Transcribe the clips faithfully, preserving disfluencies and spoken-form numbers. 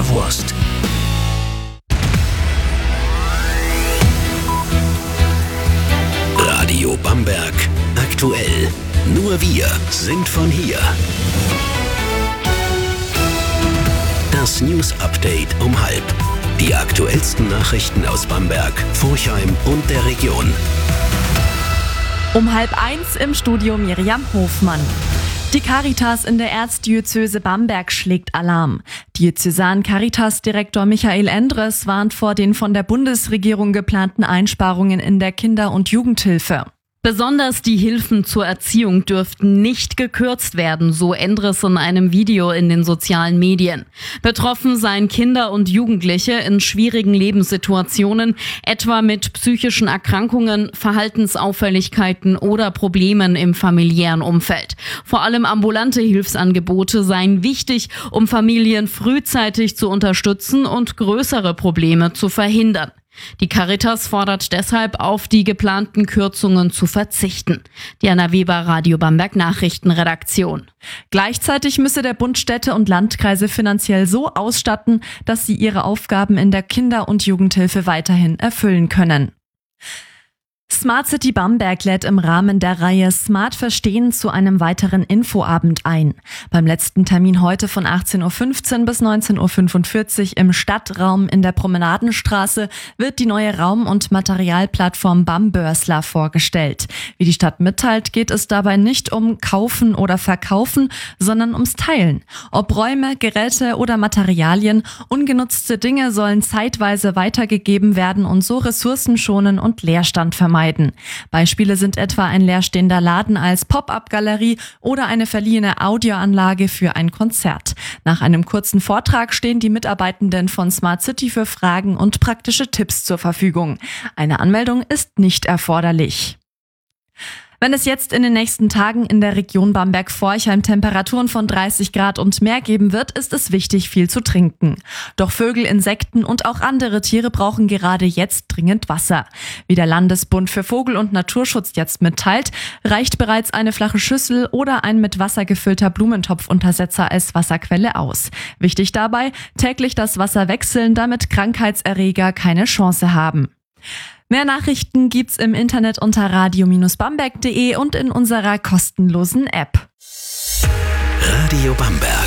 Leberwurst. Radio Bamberg aktuell. Nur wir sind von hier. Das News Update um halb. Die aktuellsten Nachrichten aus Bamberg, Forchheim und der Region. Um halb eins im Studio Miriam Hofmann. Die Caritas in der Erzdiözese Bamberg schlägt Alarm. Diözesan-Caritas-Direktor Michael Endres warnt vor den von der Bundesregierung geplanten Einsparungen in der Kinder- und Jugendhilfe. Besonders die Hilfen zur Erziehung dürften nicht gekürzt werden, so Endres in einem Video in den sozialen Medien. Betroffen seien Kinder und Jugendliche in schwierigen Lebenssituationen, etwa mit psychischen Erkrankungen, Verhaltensauffälligkeiten oder Problemen im familiären Umfeld. Vor allem ambulante Hilfsangebote seien wichtig, um Familien frühzeitig zu unterstützen und größere Probleme zu verhindern. Die Caritas fordert deshalb auf, die geplanten Kürzungen zu verzichten. Diana Weber, Radio Bamberg Nachrichtenredaktion. Gleichzeitig müsse der Bund Städte und Landkreise finanziell so ausstatten, dass sie ihre Aufgaben in der Kinder- und Jugendhilfe weiterhin erfüllen können. Smart City Bamberg lädt im Rahmen der Reihe Smart Verstehen zu einem weiteren Infoabend ein. Beim letzten Termin heute von achtzehn Uhr fünfzehn bis neunzehn Uhr fünfundvierzig im Stadtraum in der Promenadenstraße wird die neue Raum- und Materialplattform Bambörsler vorgestellt. Wie die Stadt mitteilt, geht es dabei nicht um Kaufen oder Verkaufen, sondern ums Teilen. Ob Räume, Geräte oder Materialien, ungenutzte Dinge sollen zeitweise weitergegeben werden und so Ressourcen schonen und Leerstand vermeiden. Beispiele sind etwa ein leerstehender Laden als Pop-up-Galerie oder eine verliehene Audioanlage für ein Konzert. Nach einem kurzen Vortrag stehen die Mitarbeitenden von Smart City für Fragen und praktische Tipps zur Verfügung. Eine Anmeldung ist nicht erforderlich. Wenn es jetzt in den nächsten Tagen in der Region Bamberg-Forchheim Temperaturen von dreißig Grad und mehr geben wird, ist es wichtig, viel zu trinken. Doch Vögel, Insekten und auch andere Tiere brauchen gerade jetzt dringend Wasser. Wie der Landesbund für Vogel- und Naturschutz jetzt mitteilt, reicht bereits eine flache Schüssel oder ein mit Wasser gefüllter Blumentopfuntersetzer als Wasserquelle aus. Wichtig dabei, täglich das Wasser wechseln, damit Krankheitserreger keine Chance haben. Mehr Nachrichten gibt's im Internet unter radio Bindestrich bamberg punkt de und in unserer kostenlosen App. Radio Bamberg.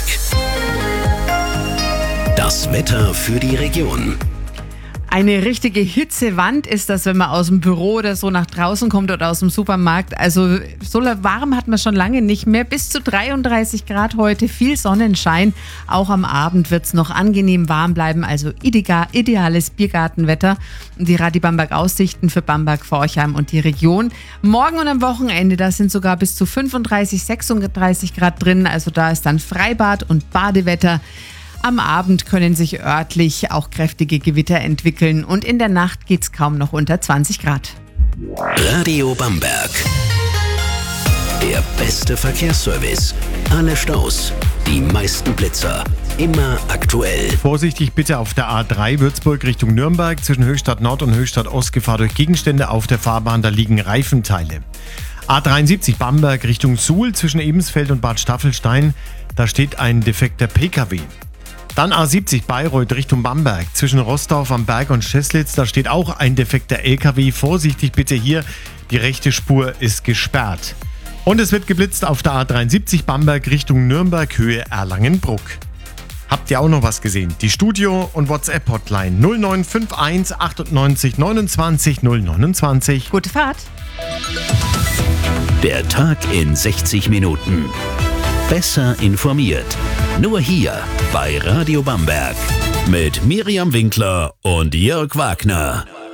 Das Wetter für die Region. Eine richtige Hitzewand ist das, wenn man aus dem Büro oder so nach draußen kommt oder aus dem Supermarkt. Also so warm hat man schon lange nicht mehr. Bis zu dreiunddreißig Grad heute, viel Sonnenschein. Auch am Abend wird es noch angenehm warm bleiben. Also ideales Biergartenwetter. Und die Radio Bamberg Aussichten für Bamberg, Forchheim und die Region. Morgen und am Wochenende, da sind sogar bis zu fünfunddreißig, sechsunddreißig Grad drin. Also da ist dann Freibad und Badewetter. Am Abend können sich örtlich auch kräftige Gewitter entwickeln und in der Nacht geht's kaum noch unter zwanzig Grad. Radio Bamberg. Der beste Verkehrsservice. Alle Staus, die meisten Blitzer. Immer aktuell. Vorsichtig bitte auf der A drei Würzburg Richtung Nürnberg. Zwischen Höchstadt Nord und Höchstadt Ost Gefahr durch Gegenstände auf der Fahrbahn. Da liegen Reifenteile. A dreiundsiebzig Bamberg Richtung Suhl zwischen Ebensfeld und Bad Staffelstein. Da steht ein defekter P K W. Dann A siebzig Bayreuth Richtung Bamberg. Zwischen Rossdorf am Berg und Scheslitz, da steht auch ein defekter L K W. Vorsichtig bitte hier, die rechte Spur ist gesperrt. Und es wird geblitzt auf der A dreiundsiebzig Bamberg Richtung Nürnberg, Höhe Erlangen-Bruck. Habt ihr auch noch was gesehen? Die Studio- und WhatsApp-Hotline null neun fünf eins achtundneunzig neunundzwanzig null neunundzwanzig. Gute Fahrt! Der Tag in sechzig Minuten. Besser informiert. Nur hier bei Radio Bamberg. Mit Miriam Winkler und Jörg Wagner.